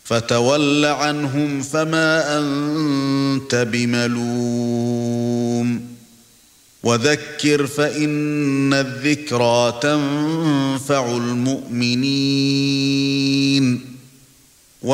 فتول عنهم فما أنت بملوم وذكر فإن الذكرى تنفع المؤمنين